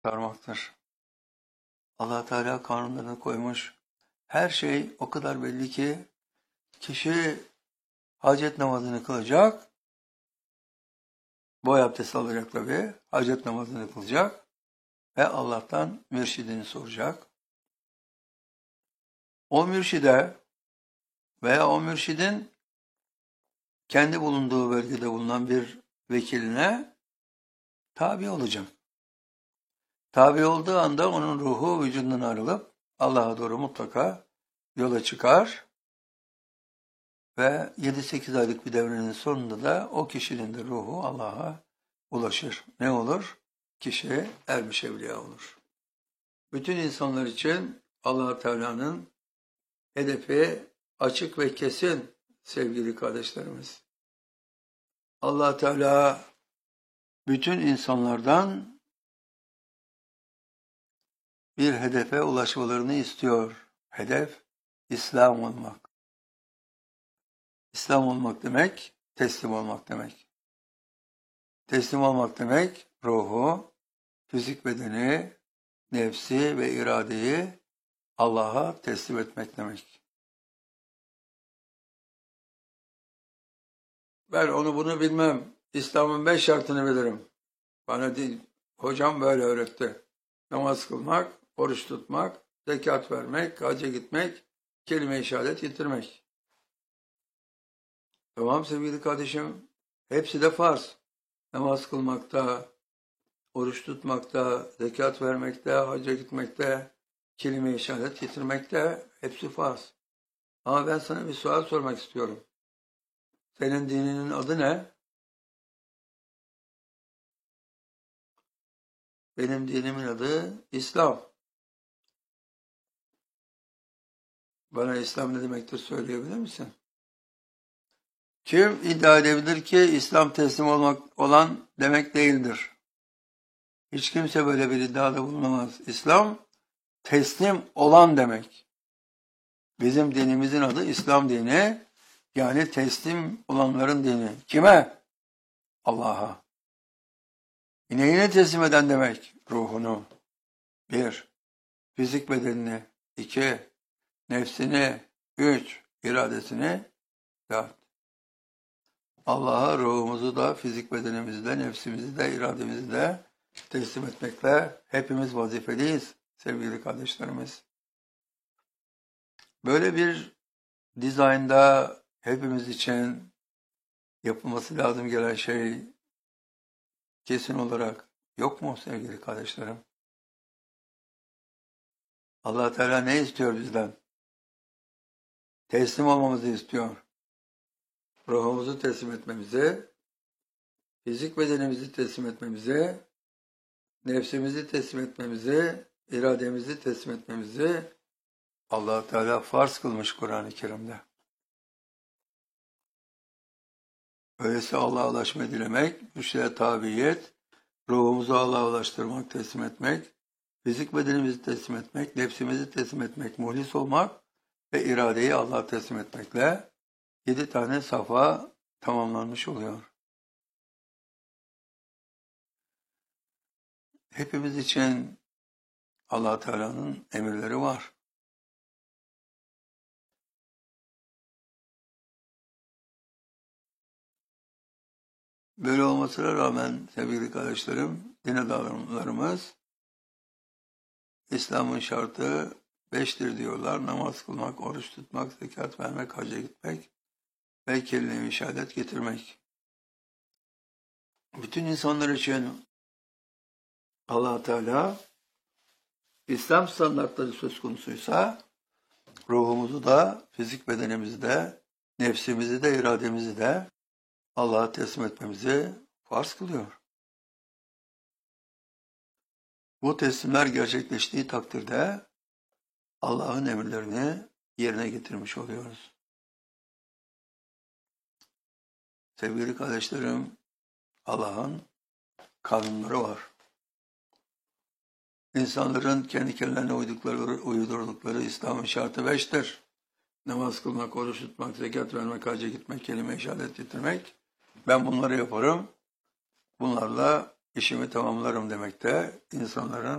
kurtarmaktır. Allah Teala kanunlarını koymuş. Her şey o kadar belli ki kişi hacet namazını kılacak, boy abdesti alacak tabii, hacet namazını kılacak ve Allah'tan mürşidini soracak. O mürşide veya o mürşidin kendi bulunduğu bölgede bulunan bir vekiline tabi olacak. Tabi olduğu anda onun ruhu vücudundan ayrılıp Allah'a doğru mutlaka yola çıkar ve 7-8 aylık bir devrenin sonunda da o kişinin de ruhu Allah'a ulaşır. Ne olur? Kişi ermiş evliya olur. Bütün insanlar için Allah Teala'nın hedefi açık ve kesin sevgili kardeşlerimiz. Allah Teala bütün insanlardan bir hedefe ulaşmalarını istiyor. Hedef İslam olmak. İslam olmak demek teslim olmak demek. Teslim olmak demek ruhu, fizik bedeni, nefsi ve iradeyi Allah'a teslim etmek demek. Ben onu bunu bilmem. İslam'ın 5 şartını bilirim. Bana değil, hocam böyle öğretti. Namaz kılmak, oruç tutmak, zekat vermek, hacca gitmek, kelime-i şehadet getirmek. Tamam sevgili kardeşim, hepsi de farz. Namaz kılmakta, oruç tutmakta, zekat vermekte, hacca gitmekte, kelime-i şehadet getirmekte hepsi farz. Ama ben sana bir sual sormak istiyorum. Senin dininin adı ne? Benim dinimin adı İslam. Bana İslam ne demektir söyleyebilir misin? Kim iddia edebilir ki İslam teslim olmak olan demek değildir? Hiç kimse böyle bir iddiada bulunamaz. İslam teslim olan demek. Bizim dinimizin adı İslam dini. Yani teslim olanların dini. Kime? Allah'a. Neyine teslim eden demek? Ruhunu. 1. Fizik bedenini. 2. Nefsini. 3. İradesini. 4. Allah'a ruhumuzu da, fizik bedenimizi de, nefsimizi de, irademizi de teslim etmekle hepimiz vazifeliyiz sevgili kardeşlerimiz. Böyle bir dizaynda hepimiz için yapılması lazım gelen şey kesin olarak yok mu sevgili kardeşlerim? Allah Teala ne istiyor bizden? Teslim olmamızı istiyor. Ruhumuzu teslim etmemizi, fizik bedenimizi teslim etmemizi, nefsimizi teslim etmemizi, irademizi teslim etmemizi Allah Teala farz kılmış Kur'an-ı Kerim'de. Öyleyse Allah'a ulaşmayı dilemek, mürşide tabiyet, ruhumuzu Allah'a ulaştırmak, teslim etmek, fizik bedenimizi teslim etmek, nefsimizi teslim etmek, muhlis olmak ve iradeyi Allah'a teslim etmekle 7 tane safa tamamlanmış oluyor. Hepimiz için Allah Teala'nın emirleri var. Böyle olmasına rağmen sevgili kardeşlerim, din adamlarımız İslam'ın şartı 5'tir diyorlar. Namaz kılmak, oruç tutmak, zekat vermek, hacca gitmek ve kelime-i şehadet getirmek. Bütün insanlar için Allah Teala İslam standartları söz konusuysa ruhumuzu da, fizik bedenimizi de, nefsimizi de, irademizi de Allah'a teslim etmemizi farz kılıyor. Bu teslimler gerçekleştiği takdirde Allah'ın emirlerini yerine getirmiş oluyoruz. Sevgili kardeşlerim, Allah'ın kanunları var. İnsanların kendi kendilerine uydurdukları İslam'ın şartı 5'tir. Namaz kılmak, oruç tutmak, zekat vermek, hacca gitmek, kelime-i şehadet getirmek. Ben bunları yaparım. Bunlarla işimi tamamlarım demek de insanların